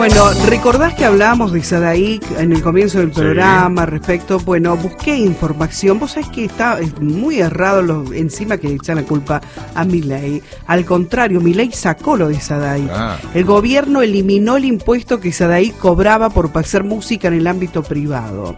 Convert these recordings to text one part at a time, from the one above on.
Bueno, recordás que hablábamos de Sadaic en el comienzo del programa, respecto, bueno, busqué información, vos sabés que está muy errado encima que le echan la culpa a Milei. Al contrario, Milei sacó lo de Sadaic. El gobierno eliminó el impuesto que Sadaic cobraba por hacer música en el ámbito privado.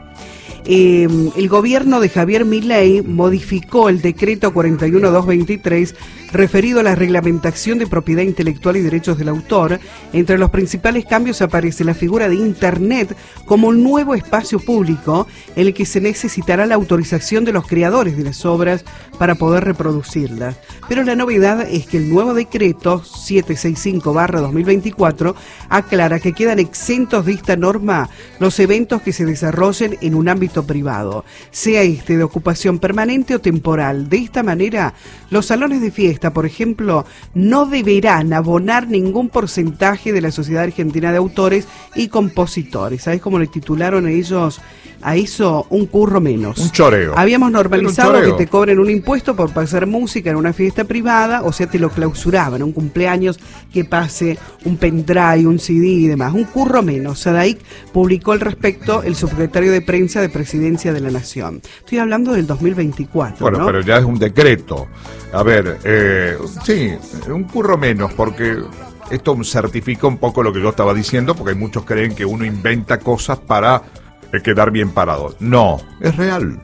El gobierno de Javier Milei modificó el decreto 41.223 referido a la reglamentación de propiedad intelectual y derechos del autor. Entre los principales cambios aparece la figura de Internet como un nuevo espacio público en el que se necesitará la autorización de los creadores de las obras para poder reproducirlas. Pero la novedad es que el nuevo decreto 765/2024 aclara que quedan exentos de esta norma los eventos que se desarrollen en un ámbito privado, sea este de ocupación permanente o temporal. De esta manera, los salones de fiesta, por ejemplo, no deberán abonar ningún porcentaje de la Sociedad Argentina de Autores y Compositores. ¿Sabes cómo le titularon ellos a eso? Un curro menos. Un choreo. Habíamos normalizado que te cobren un impuesto por pasar música en una fiesta privada, o sea, te lo clausuraban, un cumpleaños que pase un pendrive, un CD y demás. Un curro menos. Sadaic publicó al respecto el subsecretario de Prensa de Presidencia de la Nación. Estoy hablando del 2024, bueno, ¿no? Pero ya es un decreto. A ver, sí, un curro menos, porque esto certifica un poco lo que yo estaba diciendo, porque muchos creen que uno inventa cosas para quedar bien parado. No, es real,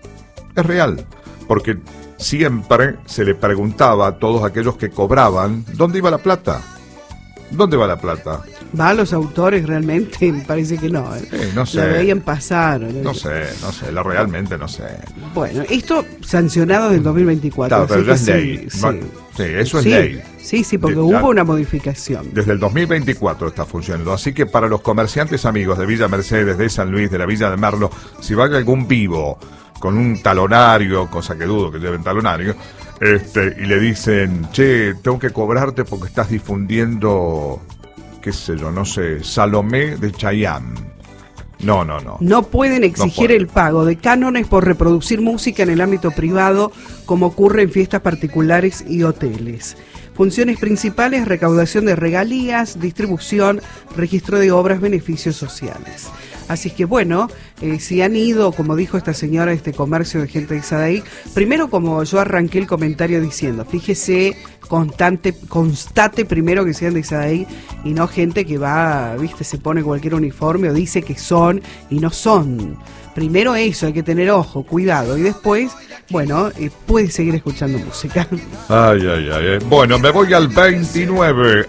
porque siempre se le preguntaba a todos aquellos que cobraban, ¿dónde iba la plata? ¿Dónde va la plata? ¿Va a los autores realmente? Me parece que no. No sé. Lo veían pasar. No sé, realmente no sé. Bueno, esto sancionado desde el 2024. Claro, pero ya es ley. Sí, eso es ley. Sí, porque hubo una modificación. Desde el 2024 está funcionando. Así que para los comerciantes amigos de Villa Mercedes, de San Luis, de la Villa de Merlo, si va algún vivo con un talonario, cosa que dudo que lleven talonario, y le dicen, che, tengo que cobrarte porque estás difundiendo, qué sé yo, no sé, Salomé de Chayanne. No. No pueden exigir el pago de cánones por reproducir música en el ámbito privado, como ocurre en fiestas particulares y hoteles. Funciones principales: recaudación de regalías, distribución, registro de obras, beneficios sociales. Así que bueno, si han ido, como dijo esta señora, este comercio de gente de Sadaic, primero, como yo arranqué el comentario diciendo, fíjese, constate primero que sean de Sadaic y no gente que va, viste, se pone cualquier uniforme o dice que son y no son. Primero eso, hay que tener ojo, cuidado, y después, bueno, puedes seguir escuchando música. Ay. Bueno, me voy al 29.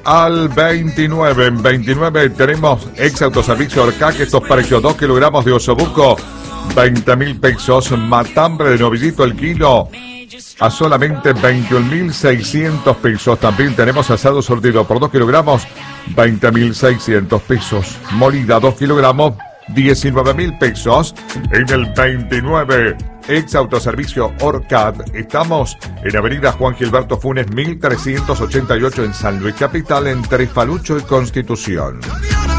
En 29 tenemos ex autoservicio Orcac, estos precios: 2 kilogramos de osobuco, 20.000 pesos, matambre de novillito el kilo, a solamente 21.600 pesos. También tenemos asado sortido por 2 kilogramos, 20.600 pesos. Molida 2 kilogramos, 19.000 pesos. En el 29, ex autoservicio Orcat. Estamos en avenida Juan Gilberto Funes 1388 en San Luis Capital, entre Falucho y Constitución.